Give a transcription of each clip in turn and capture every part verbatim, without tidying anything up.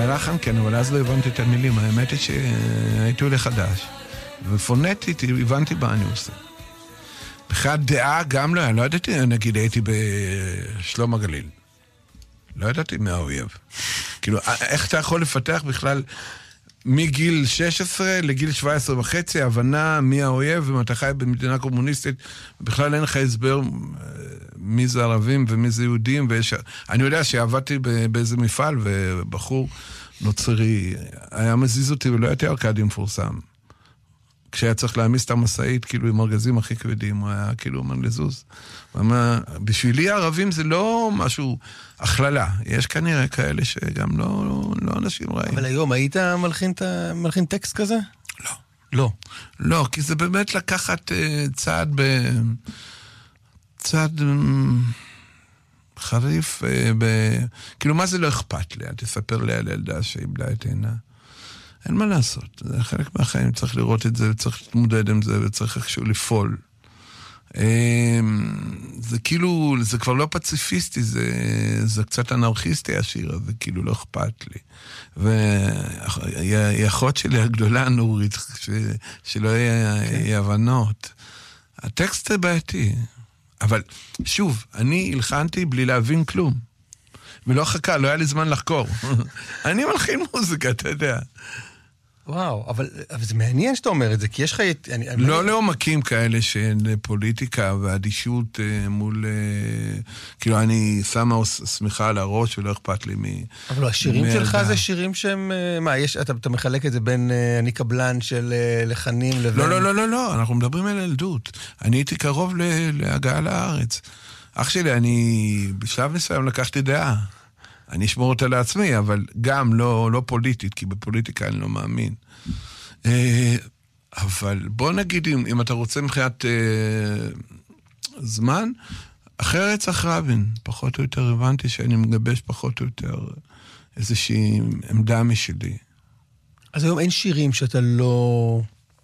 הלחן כן, אבל אז לא הבנתי את המילים. האמת היא שהייתי עולה חדש. ופונטית הבנתי מה אני עושה. בכלל דעה גם לא, לא ידעתי, נגיד הייתי בשלום הגליל. לא ידעתי מי האויב. כאילו, איך אתה יכול לפתח בכלל מגיל שש עשרה לגיל שבע עשרה וחצי, הבנה מי האויב, אם אתה חי במדינה קומוניסטית, בכלל אין לך הסבר מי זה ערבים ומי זה יהודים, ויש... אני יודע שעבדתי באיזה מפעל, ובחור נוצרי היה מזיז אותי, ולא הייתי ארקדי מפורסם. כשהיה צריך להעמיס את המסעית, כאילו עם ארגזים הכי כבדים, הוא היה כאילו אומר לזוז. ומה, בשבילי הערבים זה לא משהו הכללה. יש כנראה כאלה שגם לא, לא, לא אנשים רעים. אבל היום היית מלחין, מלחין טקסט כזה? לא. לא. לא, כי זה באמת לקחת uh, צעד ב... צעד... חריף, uh, ב... כאילו מה זה לא אכפת לי? תספר לי על ילדה שאיבדה את עינה. אין מה לעשות, זה חלק מהחיים, צריך לראות את זה, וצריך להתמודד עם זה, וצריך איכשהו לפעול. זה כאילו, זה כבר לא פציפיסטי, זה, זה קצת אנרכיסטי השיר הזה, כאילו לא אכפת לי. והאחות שלי הגדולה נורית, ש, שלא יהיה כן. הבנות. הטקסט זה בעייתי, אבל שוב, אני הלחנתי בלי להבין כלום. ולא חכה, לא היה לי זמן לחקור. אני מלחין מוזיקה, אתה יודע. וואו, אבל, אבל זה מעניין שאתה אומר את זה, כי יש לך... אני, אני לא לעומקים כאלה של פוליטיקה ואדישות מול... כאילו, אני שמה סמיכה על הראש ולא אכפת לי מ... אבל השירים שלך זה שירים שהם... מה, יש, אתה, אתה מחלק את זה בין אני קבלן של לחנים לבין... לא, לא, לא, לא, לא, אנחנו מדברים על ילדות. אני הייתי קרוב להגעה לארץ. אח שלי, אני בשלב מסוים לקחתי דעה. אני אשמור אותה לעצמי, אבל גם לא, לא פוליטית, כי בפוליטיקה אני לא מאמין. אבל בוא נגיד, אם, אם אתה רוצה מבחינת זמן, אחרי רצח רבין, פחות או יותר הבנתי שאני מגבש פחות או יותר איזושהי עמדה משלי. אז היום אין שירים שאתה לא...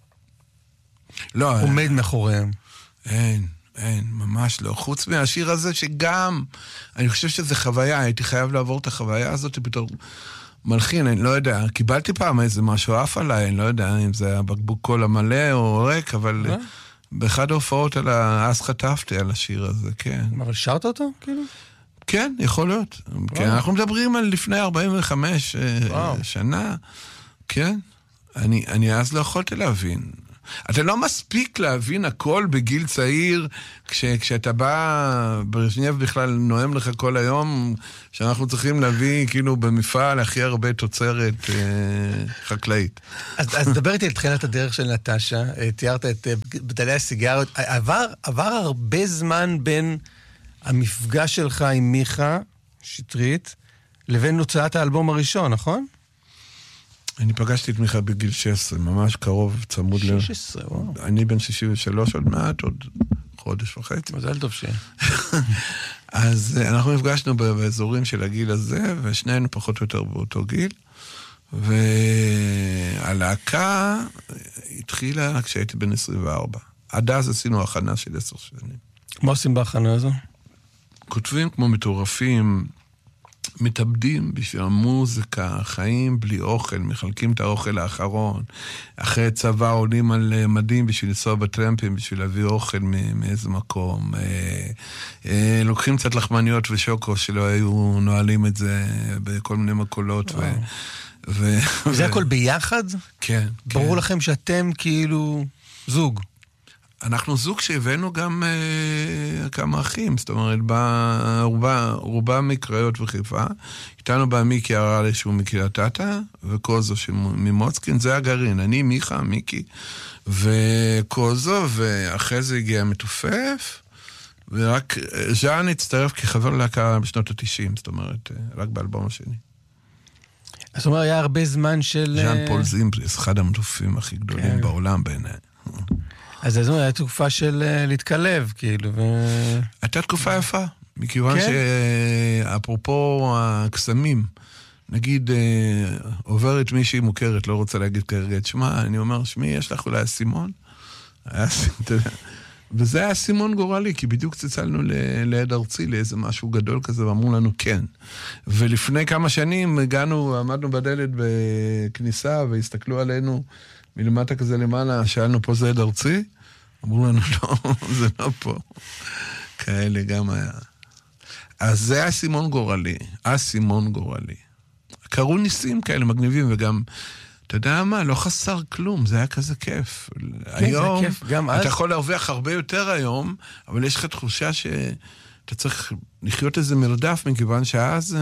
לא. עומד מאחוריהם. אין. אין, ממש לא. חוץ מהשיר הזה שגם, אני חושב שזה חוויה, הייתי חייב לעבור את החוויה הזאת בתור מלחין, אני לא יודע, קיבלתי פעם איזה משהו אף עליי, אני לא יודע אם זה הבקבוק קול המלא או ריק, אבל באחד ההופעות על ה... אז חטפתי על השיר הזה, כן. אבל שרת אותו, כאילו? כן, יכול להיות. כן, אנחנו מדברים על לפני ארבעים וחמש שנה, כן. אני, אני אז לא יכולתי להבין. אתה לא מספיק להבין הכל בגיל צעיר, כש, כשאתה בא, ברז'נייב בכלל נואם לך כל היום, שאנחנו צריכים להביא כאילו במפעל הכי הרבה תוצרת אה, חקלאית. אז, אז דבר איתי על תחילת הדרך של נטשה, תיארת את בדלי הסיגריות, עבר, עבר הרבה זמן בין המפגש שלך עם מיכה שטרית, לבין הוצאת האלבום הראשון, נכון? אני פגשתי את מיכה בגיל שש עשרה, ממש קרוב, צמוד ל... שש עשרה, וואו. אני בן שישים ושלוש עוד מעט, עוד חודש וחצי. מזל טוב שיהיה. אז אנחנו נפגשנו באזורים של הגיל הזה, ושנינו פחות או יותר באותו גיל, והלהקה התחילה כשהייתי בן עשרים וארבע. עד אז עשינו הכנה של עשר שנים. מה עושים בהכנה הזו? כותבים כמו מטורפים, מתאבדים בשביל המוזיקה, חיים בלי אוכל, מחלקים את האוכל האחרון, אחרי צבא עולים על מדים בשביל לנסוע בטרמפים, בשביל להביא אוכל מאיזה מקום, לוקחים קצת לחמניות ושוקו שלא היו נועלים את זה בכל מיני מקולות. ו... ו... זה הכל ביחד? כן. ברור לכם שאתם כאילו זוג. אנחנו זוג שהבאנו גם אה, כמה אחים, זאת אומרת, בא, רובה, רובה מקריות וחיפה, איתנו בא מיקי הרעלה שהוא מקריית אתא, וקוזו ממוצקין, זה הגרעין, אני, מיכה, מיקי, וקוזו, ואחרי זה הגיע מתופף, ורק ז'אן הצטרף כחבר להקה בשנות ה-תשעים, זאת אומרת, רק באלבום השני. זאת אומרת, היה הרבה זמן של... ז'אן פול זימפריס, אחד המתופפים הכי גדולים כן. בעולם בעיניי. אז זו הייתה תקופה של להתקלב, כאילו, ו... הייתה תקופה יפה, מכיוון כן? שאפרופו הקסמים, נגיד, עוברת מישהי מוכרת, לא רוצה להגיד כרגע את שמה, אני אומר, שמי, יש לך אולי סימון? היה, אתה יודע, וזה היה סימון גורלי, כי בדיוק צצלנו ליד ארצי, לאיזה משהו גדול כזה, ואמרו לנו כן. ולפני כמה שנים הגענו, עמדנו בדלת בכניסה, והסתכלו עלינו מלמטה כזה למעלה, שאלנו פה זה יד ארצי? אמרו לנו לא, זה לא פה. כאלה גם היה. אז זה היה סימון גורלי, הסימון גורלי. קראו ניסים כאלה מגניבים, וגם, אתה יודע מה, לא חסר כלום, זה היה כזה כיף. כן, היום, זה כיף, גם אז. אתה יכול להרוויח הרבה יותר היום, אבל יש לך תחושה שאתה צריך לחיות איזה מרדף, מכיוון שאז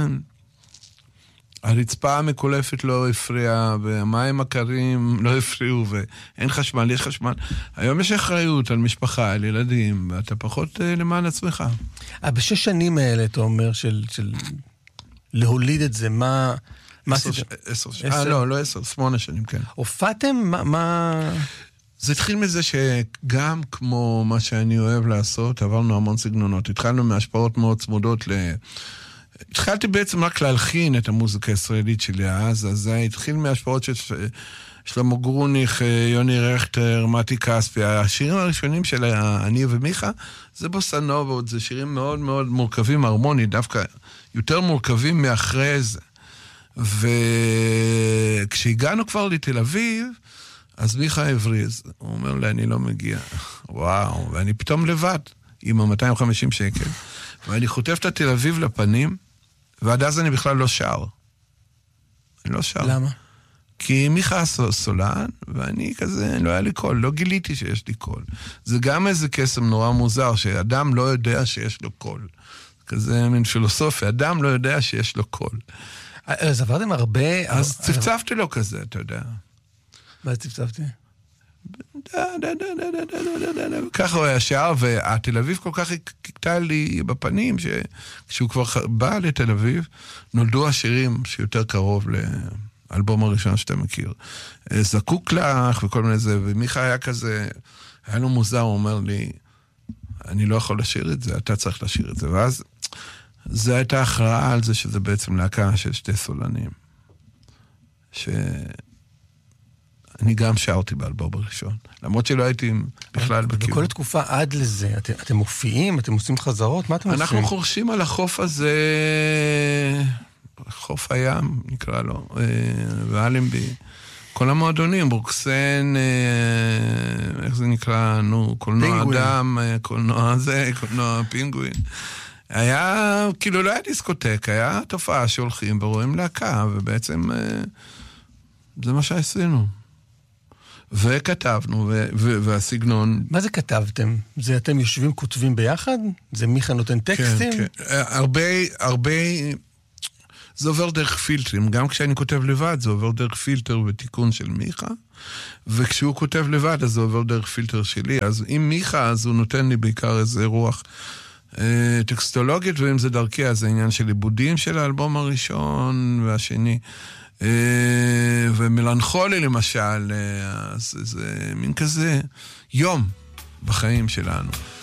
הרצפה המקולפת לא הפריעה, והמים הקרים לא הפריעו, ואין חשמל, יש חשמל. היום יש אחריות על משפחה, על ילדים, ואתה פחות למען עצמך. בשש שנים האלה, אתה אומר, של, של להוליד את זה, מה... עשר, עשר, אה, לא, לא עשר, שמונה שנים, כן. הופעתם? מה, מה... זה התחיל מזה שגם כמו מה שאני אוהב לעשות, עברנו המון סגנונות. התחלנו מהשפעות מאוד צמודות ל... התחלתי בעצם רק להלחין את המוזיקה הישראלית שלי אז, אז זה התחיל מהשפעות של שלמה גרוניך, יוני רכטר, מתי כספי. השירים הראשונים של אני ומיכה, זה בוסנובות, זה שירים מאוד מאוד מורכבים, הרמוני, דווקא יותר מורכבים מאחרי זה. וכשהגענו כבר לתל אביב, אז מיכה הבריז, הוא אומר לי, אני לא מגיע. וואו, ואני פתאום לבד, עם ה-מאתיים וחמישים שקל, ואני חוטף את תל אביב לפנים, ועד אז אני בכלל לא שר. אני לא שר. למה? כי מיכה סולן, ואני כזה, לא היה לי קול, לא גיליתי שיש לי קול. זה גם איזה קסם נורא מוזר, שאדם לא יודע שיש לו קול. כזה מין פילוסופיה, אדם לא יודע שיש לו קול. אז עברתם הרבה... אז צפצפתי לו כזה, אתה יודע. מה צפצפתי? ככה הוא היה שר, והתל אביב כל כך הקטע לי בפנים, שכשהוא כבר בא לתל אביב, נולדו השירים שיותר קרוב לאלבום הראשון שאתה מכיר. זקוק לך וכל מיני זה, ומיכה היה כזה, היה לו מוזר, הוא אומר לי, אני לא יכול לשיר את זה, אתה צריך לשיר את זה. ואז זו הייתה הכרעה על זה שזה בעצם להקה של שתי סולנים. שאני גם שרתי באלבום הראשון. למרות שלא הייתי בכלל בכיוון. בכל התקופה עד לזה, אתם, אתם מופיעים, אתם עושים חזרות, מה אתם עושים? אנחנו חורשים על החוף הזה, חוף הים, נקרא לו, ואלנבי. כל המועדונים, ברוקסן, איך זה נקרא, נו, קולנוע אדם, קולנוע זה, קולנוע פינגווין. היה, כאילו לא היה דיסקוטק, היה תופעה שהולכים ורואים להקה, ובעצם זה מה שעשינו. וכתבנו, ו- ו- והסגנון... מה זה כתבתם? זה אתם יושבים כותבים ביחד? זה מיכה נותן טקסטים? כן, כן. הרבה, הרבה... זה עובר דרך פילטרים. גם כשאני כותב לבד, זה עובר דרך פילטר ותיקון של מיכה, וכשהוא כותב לבד, אז זה עובר דרך פילטר שלי. אז אם מיכה, אז הוא נותן לי בעיקר איזה רוח אה, טקסטולוגית, ואם זה דרכי, אז זה עניין של עיבודים של האלבום הראשון והשני. ומלנכולי למשל, זה מין כזה יום בחיים שלנו.